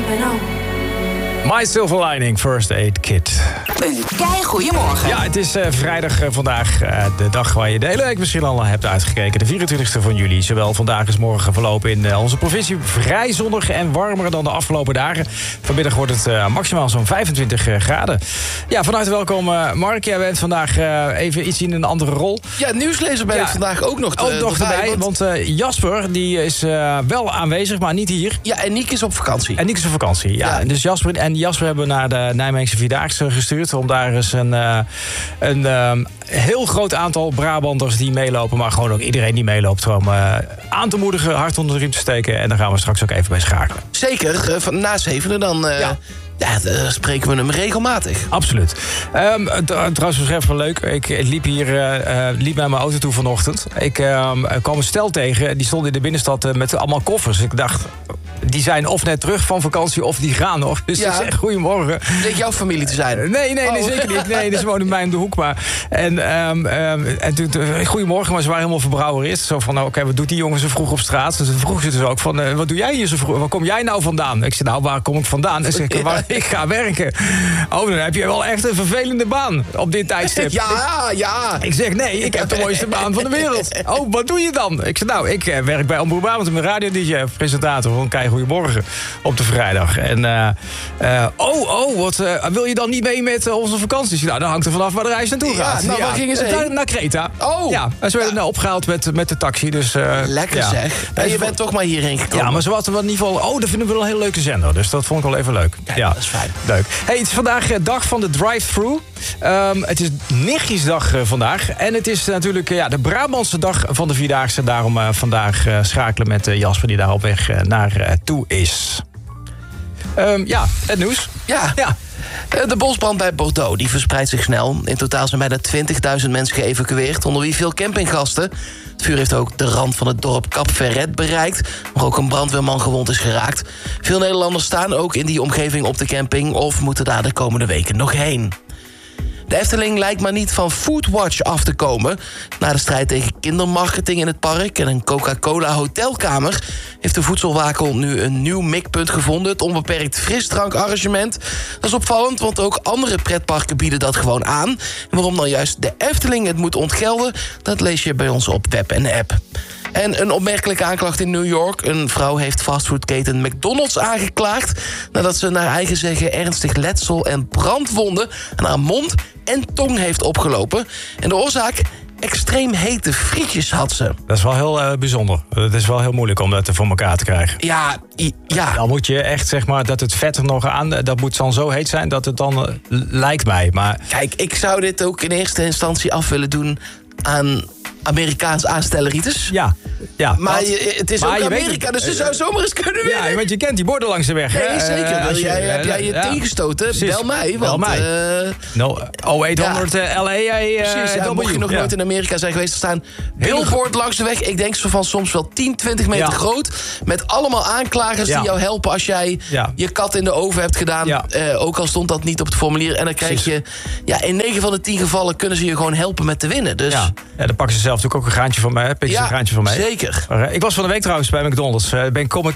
keeping on. My Silver Lining, First Aid Kit. Een keigoeiemorgen. Ja, het is vrijdag vandaag, de dag waar je de hele week misschien al hebt uitgekeken. De 24e van juli. Zowel vandaag als morgen verlopen in onze provincie vrij zonnig en warmer dan de afgelopen dagen. Vanmiddag wordt het maximaal zo'n 25 graden. Ja, van harte welkom Mark. Jij bent vandaag even iets in een andere rol. Ja, nieuwslezer ben ik vandaag ook nog erbij. Want Jasper die is wel aanwezig, maar niet hier. Ja, en Niek is op vakantie. En Niek is op vakantie, ja. Dus Jasper hebben we naar de Nijmeegse Vierdaagse gestuurd om daar eens een heel groot aantal Brabanders die meelopen, maar gewoon ook iedereen die meeloopt, om aan te moedigen, hard onder de riem te steken. En daar gaan we straks ook even bij schakelen. Zeker, na 7e dan... Ja, daar spreken we hem regelmatig. Absoluut. Trouwens, was even leuk. Ik liep met mijn auto toe vanochtend. Ik kwam een stel tegen. Die stond in de binnenstad met allemaal koffers. Ik dacht, die zijn of net terug van vakantie of die gaan nog. Dus ik zeg, goedemorgen. Bleek jouw familie te zijn? Nee, zeker niet. Nee, dus wonen bij mij om de hoek. Maar. En toen, goedemorgen, maar ze waren helemaal verbrouwerist. Zo van, oké, wat doet die jongen zo vroeg op straat? Dus toen vroeg ze dus ook van, wat doe jij hier zo vroeg? Waar kom jij nou vandaan? Ik zei, nou, waar kom ik vandaan? En ze zei, ik ga werken. Oh, dan heb je wel echt een vervelende baan op dit tijdstip. Ja. Ik zeg, nee, ik heb de mooiste baan van de wereld. Oh, wat doe je dan? Ik zeg, nou, ik werk bij Omroep Brabant. Ik ben radio-dj, presentator van Kei Goeiemorgen op de vrijdag. En, wil je dan niet mee met onze vakanties? Nou, dan hangt er vanaf waar de reis naartoe gaat. Nou, waar gingen ze heen? Naar Kreta. Oh. Ja, en ze werden opgehaald met de taxi. Dus, lekker zeg. En je bent toch maar hierheen gekomen. Ja, maar ze hadden in ieder geval... dat vinden we wel een hele leuke zender. Dus dat vond ik wel even leuk. Ja, dat is fijn. Leuk. Hey, het is vandaag dag van de drive-thru. Het is Nichtjesdag vandaag. En het is natuurlijk de Brabantse dag van de Vierdaagse. Daarom vandaag schakelen met Jasper die daar op weg naar toe is. Het nieuws. Ja. De bosbrand bij Bordeaux die verspreidt zich snel. In totaal zijn bijna 20.000 mensen geëvacueerd, onder wie veel campinggasten. Het vuur heeft ook de rand van het dorp Cap Ferret bereikt, waar ook een brandweerman gewond is geraakt. Veel Nederlanders staan ook in die omgeving op de camping of moeten daar de komende weken nog heen. De Efteling lijkt maar niet van Foodwatch af te komen. Na de strijd tegen kindermarketing in het park en een Coca-Cola hotelkamer heeft de voedselwakel nu een nieuw mikpunt gevonden. Het onbeperkt frisdrankarrangement. Dat is opvallend, want ook andere pretparken bieden dat gewoon aan. En waarom dan juist de Efteling het moet ontgelden, dat lees je bij ons op web en app. En een opmerkelijke aanklacht in New York. Een vrouw heeft fastfoodketen McDonald's aangeklaagd nadat ze naar eigen zeggen ernstig letsel en brandwonden aan haar mond en tong heeft opgelopen. En de oorzaak? Extreem hete frietjes had ze. Dat is wel heel bijzonder. Het is wel heel moeilijk om dat voor elkaar te krijgen. Ja. Dan moet je echt, zeg maar, dat het vet er nog aan... dat moet dan zo heet zijn dat het dan lijkt mij. Maar... Kijk, ik zou dit ook in eerste instantie af willen doen aan Amerikaans aanstelleritis. Ja. Maar het is ook Amerika, dus ze zou zomaar eens kunnen winnen. Ja, want je kent die borden langs de weg. Nee, zeker. Heb jij je tegengestoten? Precies. Bel mij. Bel mij. 0800 LA. Precies, mocht je nog nooit in Amerika zijn geweest, er staan billboard langs de weg. Ik denk van soms wel 10, 20 meter groot. Met allemaal aanklagers die jou helpen als jij je kat in de oven hebt gedaan. Ook al stond dat niet op het formulier. En dan krijg je, in 9 van de 10 gevallen kunnen ze je gewoon helpen met te winnen. Dus... Ja, dan pakken ze zelf natuurlijk ook een graantje van mij. Een graantje van mij. Zeker. Ik was van de week trouwens bij McDonald's. Ben